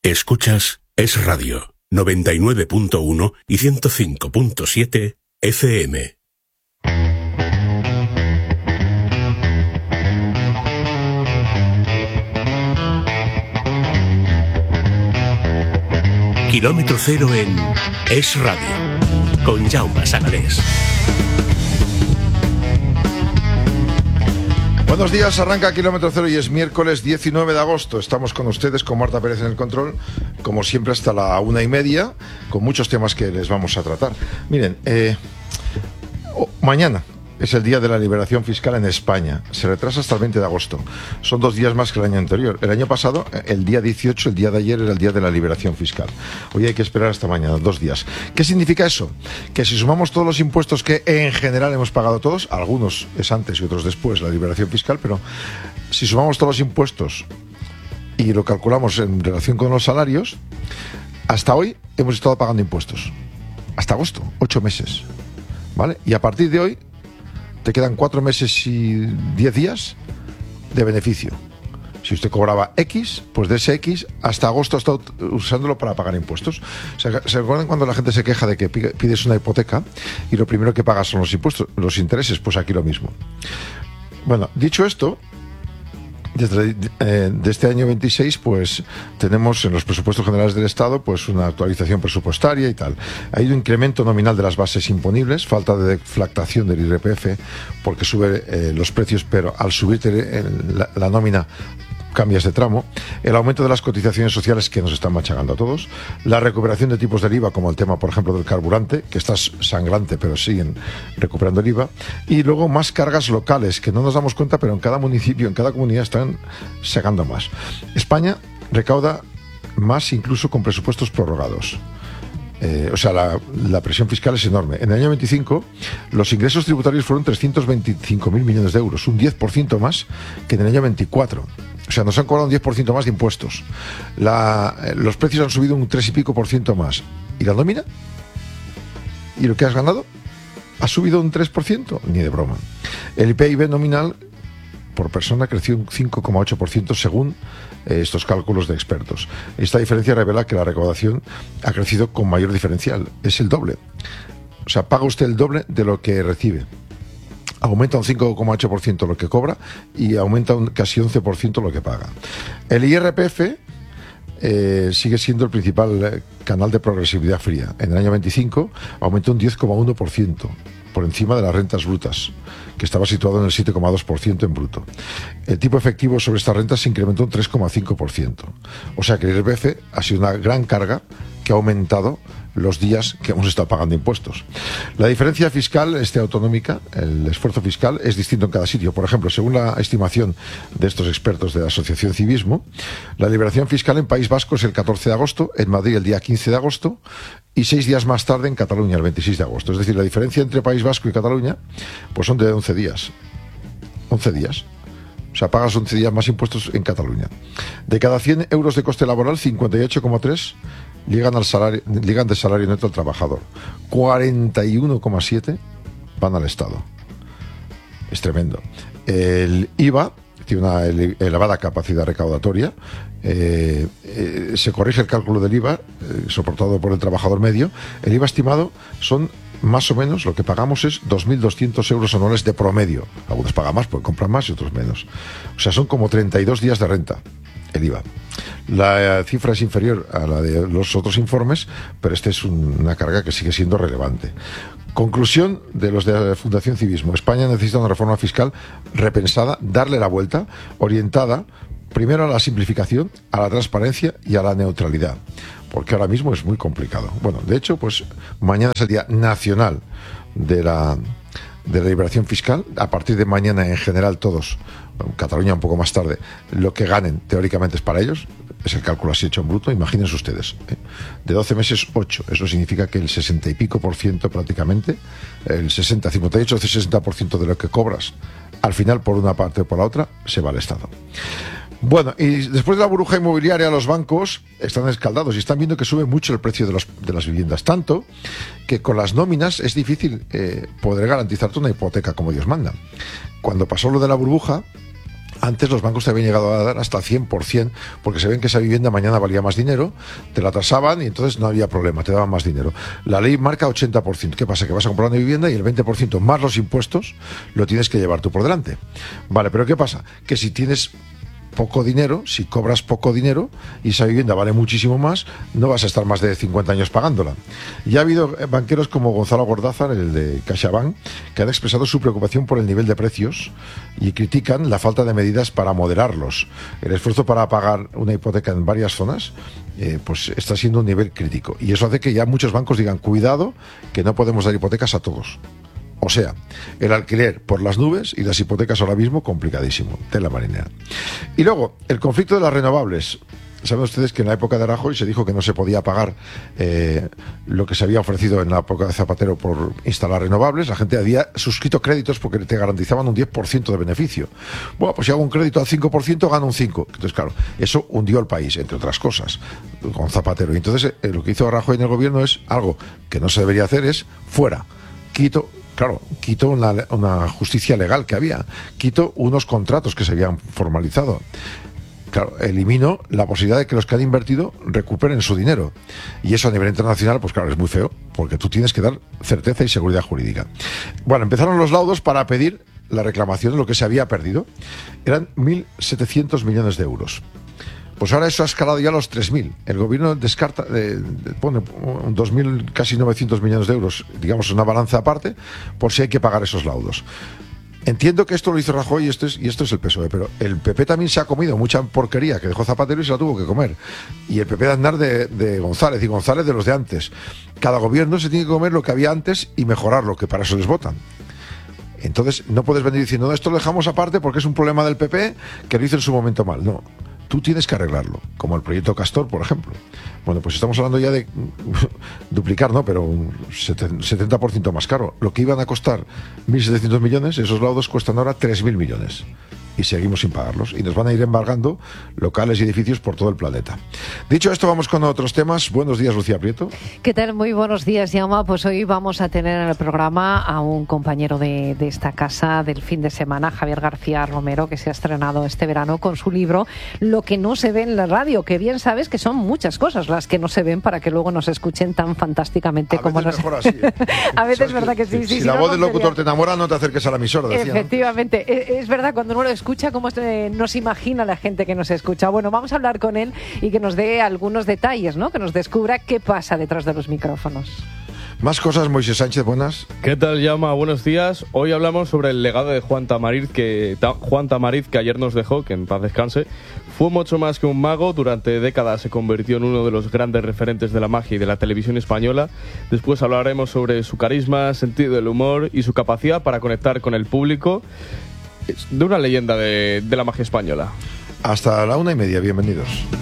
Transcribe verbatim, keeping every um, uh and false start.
Escuchas Es Radio, noventa y nueve punto uno y ciento cinco punto siete F M. Kilómetro cero en Es Radio, con Jaume Sagalés. Buenos días, arranca Kilómetro Cero y es miércoles diecinueve de agosto. Estamos con ustedes, con Marta Pérez en el control, como siempre hasta la una y media, con muchos temas que les vamos a tratar. Miren, eh, oh, mañana es el día de la liberación fiscal en España. Se retrasa hasta el veinte de agosto. Son dos días más que el año anterior. El año pasado, el día dieciocho, el día de ayer, era el día de la liberación fiscal. Hoy hay que esperar hasta mañana, dos días. ¿Qué significa eso? Que si sumamos todos los impuestos que en general hemos pagado todos, algunos es antes y otros después la liberación fiscal, pero si sumamos todos los impuestos y lo calculamos en relación con los salarios, hasta hoy hemos estado pagando impuestos. Hasta agosto, ocho meses. ¿Vale? Y a partir de hoy te quedan cuatro meses y diez días de beneficio. Si usted cobraba X, pues de ese X hasta agosto ha estado usándolo para pagar impuestos. ¿Se, ¿Se acuerdan cuando la gente se queja de que pides una hipoteca y lo primero que pagas son los impuestos, los intereses? Pues aquí lo mismo. Bueno, dicho esto, desde eh, de este año veintiséis, pues tenemos en los presupuestos generales del Estado pues una actualización presupuestaria y tal. Hay un incremento nominal de las bases imponibles, falta de deflactación del I R P F porque sube eh, los precios, pero al subirte la, la nómina cambias de tramo, el aumento de las cotizaciones sociales que nos están machacando a todos, la recuperación de tipos del I V A, como el tema, por ejemplo, del carburante, que está sangrante, pero siguen recuperando el I V A, y luego más cargas locales, que no nos damos cuenta, pero en cada municipio, en cada comunidad están sacando más. España recauda más incluso con presupuestos prorrogados. Eh, o sea, la, la presión fiscal es enorme. En el año veinticinco, los ingresos tributarios fueron trescientos veinticinco mil millones de euros, un diez por ciento más que en el año veinticuatro. O sea, nos han cobrado un diez por ciento más de impuestos. La, eh, los precios han subido un tres y pico por ciento más. ¿Y la nómina? ¿Y lo que has ganado? ¿Ha subido un tres por ciento? Ni de broma. El P I B nominal por persona creció un cinco coma ocho por ciento según eh, estos cálculos de expertos. Esta diferencia revela que la recaudación ha crecido con mayor diferencial. Es el doble. O sea, paga usted el doble de lo que recibe. Aumenta un cinco coma ocho por ciento lo que cobra y aumenta un casi once por ciento lo que paga. El I R P F eh, sigue siendo el principal eh, canal de progresividad fría. En el año veinticinco aumentó un diez coma uno por ciento por encima de las rentas brutas, que estaba situado en el siete coma dos por ciento en bruto. El tipo efectivo sobre estas rentas se incrementó un tres coma cinco por ciento. O sea que el I R P F ha sido una gran carga que ha aumentado los días que hemos estado pagando impuestos. La diferencia fiscal este, autonómica, el esfuerzo fiscal, es distinto en cada sitio. Por ejemplo, según la estimación de estos expertos de la Asociación Civismo, la liberación fiscal en País Vasco es el catorce de agosto, en Madrid el día quince de agosto y seis días más tarde en Cataluña, el veintiséis de agosto. Es decir, la diferencia entre País Vasco y Cataluña pues son de once días. once días. O sea, pagas once días más impuestos en Cataluña. De cada cien euros de coste laboral, cincuenta y ocho coma tres llegan al salario, llegan de salario neto al trabajador. cuarenta y uno coma siete van al Estado. Es tremendo. El I V A tiene una elevada capacidad recaudatoria. Eh, eh, se corrige el cálculo del I V A, eh, soportado por el trabajador medio. El I V A estimado son más o menos, lo que pagamos es dos mil doscientos euros anuales de promedio. Algunos pagan más porque compran más y otros menos. O sea, son como treinta y dos días de renta el I V A. La cifra es inferior a la de los otros informes, pero esta es un, una carga que sigue siendo relevante. Conclusión de los de la Fundación Civismo. España necesita una reforma fiscal repensada, darle la vuelta, orientada primero a la simplificación, a la transparencia y a la neutralidad, porque ahora mismo es muy complicado. Bueno, de hecho, pues mañana es el Día Nacional de la, de la Liberación Fiscal. A partir de mañana, en general, todos, bueno, Cataluña un poco más tarde, lo que ganen teóricamente es para ellos. Es el cálculo así hecho en bruto, imagínense ustedes, ¿eh? De doce meses, ocho. Eso significa que el sesenta y pico por ciento prácticamente, el sesenta, cincuenta y ocho, sesenta por ciento de lo que cobras, al final por una parte o por la otra, se va al Estado. Bueno, y después de la burbuja inmobiliaria, los bancos están escaldados y están viendo que sube mucho el precio de, los, de las viviendas, tanto que con las nóminas es difícil eh, poder garantizarte una hipoteca como Dios manda. Cuando pasó lo de la burbuja, Antes los bancos te habían llegado a dar hasta el cien por ciento, porque se ven que esa vivienda mañana valía más dinero, te la tasaban y entonces no había problema, te daban más dinero. La ley marca ochenta por ciento. ¿Qué pasa? Que vas a comprar una vivienda y el veinte por ciento más los impuestos lo tienes que llevar tú por delante. Vale, pero ¿qué pasa? Que si tienes poco dinero, si cobras poco dinero y esa vivienda vale muchísimo más, no vas a estar más de cincuenta años pagándola. Ya ha habido banqueros como Gonzalo Gordázar, el de CaixaBank, que han expresado su preocupación por el nivel de precios y critican la falta de medidas para moderarlos. El esfuerzo para pagar una hipoteca en varias zonas eh, pues está siendo un nivel crítico, y eso hace que ya muchos bancos digan, cuidado, que no podemos dar hipotecas a todos. O sea, el alquiler por las nubes y las hipotecas ahora mismo complicadísimo, tela marinera. Y luego, el conflicto de las renovables. Saben ustedes que en la época de Rajoy se dijo que no se podía pagar eh, lo que se había ofrecido en la época de Zapatero por instalar renovables. La gente había suscrito créditos porque te garantizaban un diez por ciento de beneficio. Bueno, pues si hago un crédito al cinco por ciento, gano un cinco por ciento. Entonces, claro, eso hundió el país, entre otras cosas, con Zapatero. Y entonces eh, lo que hizo Rajoy en el gobierno es algo que no se debería hacer, es fuera, quito. Claro, quito una, una justicia legal que había, quito unos contratos que se habían formalizado. Claro, elimino la posibilidad de que los que han invertido recuperen su dinero. Y eso a nivel internacional, pues claro, es muy feo, porque tú tienes que dar certeza y seguridad jurídica. Bueno, empezaron los laudos para pedir la reclamación de lo que se había perdido. Eran mil setecientos millones de euros. Pues ahora eso ha escalado ya a los tres mil. El gobierno descarta, eh, pone dos mil, casi novecientos millones de euros, digamos, una balanza aparte, por si hay que pagar esos laudos. Entiendo que esto lo hizo Rajoy y esto es, y esto es el P S O E, pero el P P también se ha comido mucha porquería que dejó Zapatero y se la tuvo que comer. Y el P P de Aznar de, de González y González de los de antes. Cada gobierno se tiene que comer lo que había antes y mejorarlo, que para eso les votan. Entonces no puedes venir diciendo, no, esto lo dejamos aparte porque es un problema del P P que lo hizo en su momento mal. No. Tú tienes que arreglarlo, como el proyecto Castor, por ejemplo. Bueno, pues estamos hablando ya de duplicar, ¿no? Pero un setenta por ciento más caro. Lo que iban a costar mil setecientos millones, esos laudos cuestan ahora tres mil millones. Y seguimos sin pagarlos. Y nos van a ir embargando locales y edificios por todo el planeta. Dicho esto, vamos con otros temas. Buenos días, Lucía Prieto. ¿Qué tal? Muy buenos días, Jaume. Pues hoy vamos a tener en el programa a un compañero de, de esta casa del fin de semana, Javier García Romero, que se ha estrenado este verano con su libro Lo que no se ve en la radio, que bien sabes que son muchas cosas las que no se ven para que luego nos escuchen tan fantásticamente a como veces nos... mejor así, ¿eh? A veces es verdad que sí. Si, sí, si si la no, voz no del locutor sería... te enamora, no te acerques a la emisora, decía, Efectivamente, ¿no? es, es verdad, cuando uno lo escucha, cómo se, nos imagina la gente que nos escucha. Bueno, vamos a hablar con él y que nos dé algunos detalles, ¿no? Que nos descubra qué pasa detrás de los micrófonos. Más cosas, Moisés Sánchez, buenas. ¿Qué tal, Jaume? Buenos días. Hoy hablamos sobre el legado de Juan Tamariz, que, ta, Juan Tamariz, que ayer nos dejó, que en paz descanse. Fue mucho más que un mago, durante décadas se convirtió en uno de los grandes referentes de la magia y de la televisión española. Después hablaremos sobre su carisma, sentido del humor y su capacidad para conectar con el público. Es de una leyenda de, de la magia española. Hasta la una y media, bienvenidos.